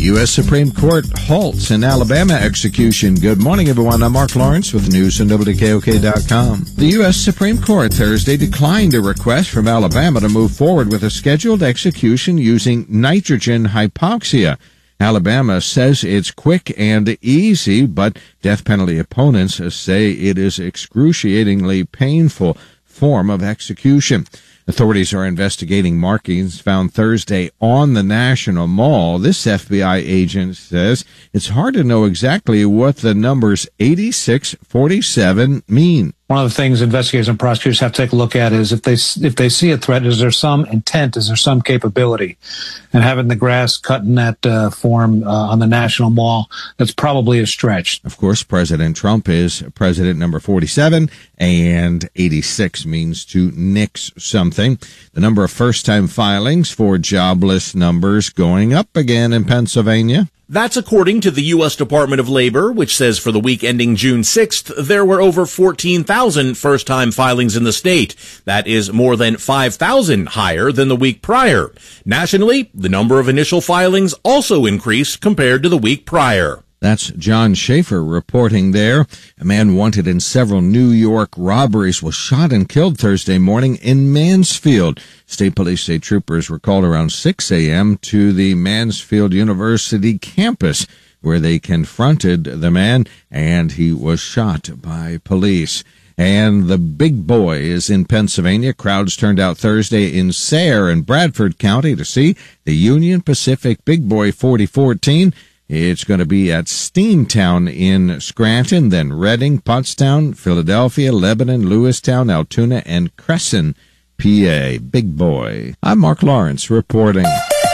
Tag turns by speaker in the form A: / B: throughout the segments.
A: U.S. Supreme Court halts an Alabama execution. Good morning, everyone. I'm Mark Lawrence with the news on WKOK.com. The U.S. Supreme Court Thursday declined a request from Alabama to move forward with a scheduled execution using nitrogen hypoxia. Alabama says it's quick and easy, but death penalty opponents say it is excruciatingly painful form of execution. Authorities are investigating markings found Thursday on the National Mall. This FBI agent says it's hard to know exactly what the numbers 8647 mean.
B: One of the things investigators and prosecutors have to take a look at is if they see a threat, is there some intent? Is there some capability? And having the grass cut in that form on the National Mall, that's probably a stretch.
A: Of course, President Trump is president number 47, and 86 means to nix something. The number of first-time filings for jobless numbers going up again in Pennsylvania.
C: That's according to the U.S. Department of Labor, which says for the week ending June 6th, there were over 14,000 first-time filings in the state. That is more than 5,000 higher than the week prior. Nationally, the number of initial filings also increased compared to the week prior.
A: That's John Schaefer reporting there. A man wanted in several New York robberies was shot and killed Thursday morning in Mansfield. State police say troopers were called around 6 a.m. to the Mansfield University campus, where they confronted the man, and he was shot by police. And the big boy is in Pennsylvania. Crowds turned out Thursday in Sayre and Bradford County to see the Union Pacific Big Boy 4014. It's going to be at Steamtown in Scranton, then Reading, Pottstown, Philadelphia, Lebanon, Lewistown, Altoona, and Crescent, PA. Big boy. I'm Mark Lawrence reporting.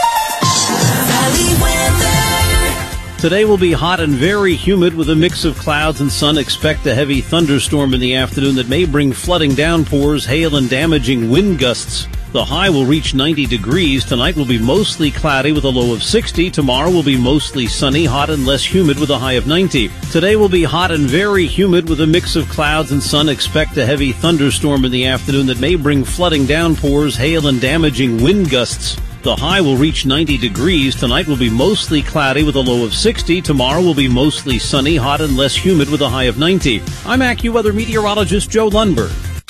D: Today will be hot and very humid with a mix of clouds and sun. Expect a heavy thunderstorm in the afternoon that may bring flooding downpours, hail, and damaging wind gusts. The high will reach 90 degrees. Tonight will be mostly cloudy with a low of 60. Tomorrow will be mostly sunny, hot and less humid with a high of 90. Today will be hot and very humid with a mix of clouds and sun. Expect a heavy thunderstorm in the afternoon that may bring flooding downpours, hail, and damaging wind gusts. The high will reach 90 degrees. Tonight will be mostly cloudy with a low of 60. Tomorrow will be mostly sunny, hot and less humid with a high of 90. I'm AccuWeather meteorologist Joe Lundberg.